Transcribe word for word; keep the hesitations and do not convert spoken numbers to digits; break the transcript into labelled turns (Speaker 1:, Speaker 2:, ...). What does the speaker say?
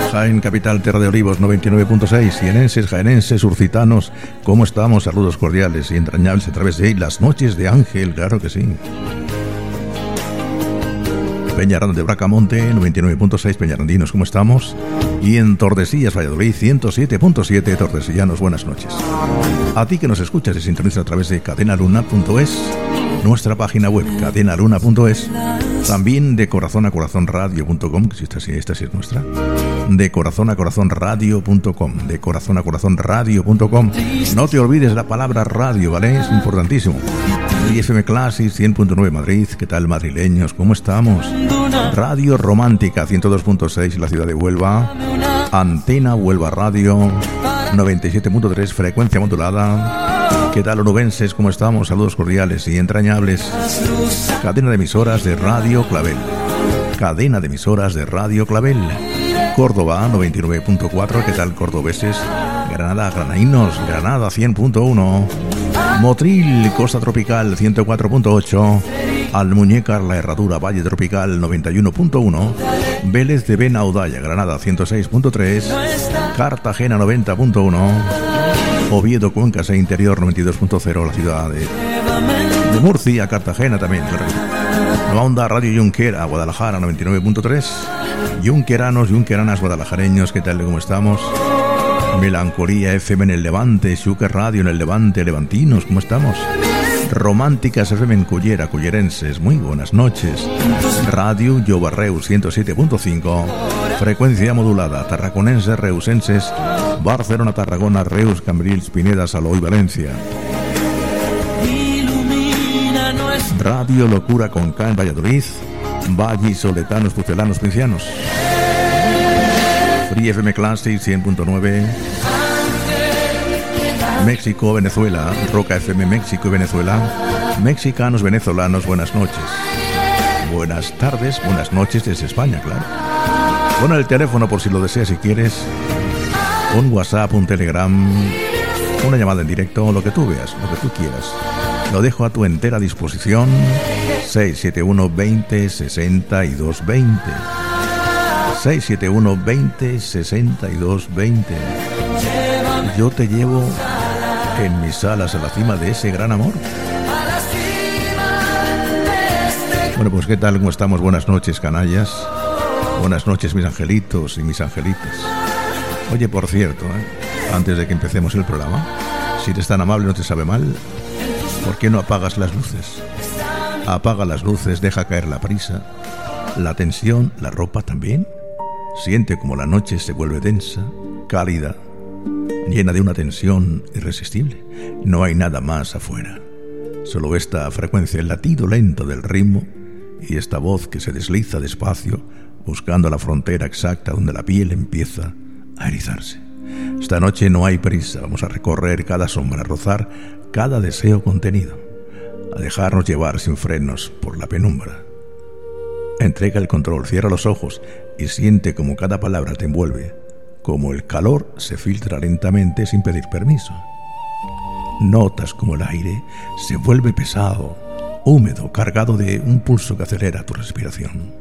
Speaker 1: Jaén, capital, Terra de Olivos, noventa y nueve punto seis. Jienenses, jaenenses, urcitanos, ¿cómo estamos? Saludos cordiales y entrañables a través de Las Noches de Ángel, claro que sí. Peñaranda de Bracamonte, noventa y nueve punto seis. Peñarandinos, ¿cómo estamos? Y en Tordesillas, Valladolid, ciento siete punto siete. Tordesillanos, buenas noches. A ti que nos escuchas y sintonizas a través de cadena luna punto es, nuestra página web, cadena luna punto es, también de corazón a corazón radio punto com, que si esta, si esta sí es nuestra, de corazón a corazón radio punto com, de corazón a corazón radio punto com. No te olvides la palabra radio, ¿vale? Es importantísimo. Y F M Classic cien punto nueve Madrid, ¿qué tal, madrileños? ¿Cómo estamos? Radio Romántica ciento dos punto seis, la ciudad de Huelva. Antena Huelva Radio noventa y siete punto tres, frecuencia modulada. ¿Qué tal, onubenses? ¿Cómo estamos? Saludos cordiales y entrañables. Cadena de emisoras de Radio Clavel. Cadena de emisoras de Radio Clavel. Córdoba noventa y nueve punto cuatro, ¿qué tal, cordobeses? Granada, granadinos, Granada cien punto uno. Motril, Costa Tropical ciento cuatro punto ocho. Almuñécar, La Herradura, Valle Tropical noventa y uno punto uno. Vélez de Benaudalla, Granada ciento seis punto tres. Cartagena noventa punto uno. Oviedo, Cuencas e Interior noventa y dos punto cero. La ciudad de, de Murcia, Cartagena también. Nueva Onda, Radio Junquera, Guadalajara noventa y nueve punto tres. Junqueranos, junqueranas, guadalajareños, ¿qué tal? ¿Cómo estamos? Melancolía F M en el Levante, Xúquer Radio en el Levante, levantinos, ¿cómo estamos? Románticas F M en Cullera, cullerenses, muy buenas noches. Radio Lloba Reus ciento siete punto cinco, frecuencia modulada, tarraconenses, reusenses, Barcelona, Tarragona, Reus, Cambrils, Pineda, Salou y Valencia. Radio Locura con K en Valladolid, vallisoletanos, pucelanos, pincianos. Free F M Classic cien punto nueve. México, Venezuela, Roca F M México y Venezuela. Mexicanos, venezolanos, buenas noches. Buenas tardes, buenas noches desde España, claro. Pon el teléfono por si lo deseas, si quieres. Un WhatsApp, un Telegram, una llamada en directo, lo que tú veas, lo que tú quieras. Lo dejo a tu entera disposición. seis siete uno veinte sesenta y dos veinte. seis siete uno veinte sesenta y dos veinte. Yo te llevo en mis alas a la cima de ese gran amor. Bueno, pues ¿qué tal? ¿Cómo estamos? Buenas noches, canallas. Buenas noches, mis angelitos y mis angelitas. Oye, por cierto, ¿eh? antes de que empecemos el programa, si eres tan amable, no te sabe mal, ¿por qué no apagas las luces? Apaga las luces, deja caer la prisa, la tensión, la ropa también. Siente como la noche se vuelve densa, cálida, llena de una tensión irresistible. No hay nada más afuera. Solo esta frecuencia, el latido lento del ritmo y esta voz que se desliza despacio, buscando la frontera exacta donde la piel empieza a erizarse. Esta noche no hay prisa. Vamos a recorrer cada sombra, a rozar cada deseo contenido, a dejarnos llevar sin frenos por la penumbra. Entrega el control, cierra los ojos y siente como cada palabra te envuelve, como el calor se filtra lentamente sin pedir permiso. Notas como el aire se vuelve pesado, húmedo, cargado de un pulso que acelera tu respiración.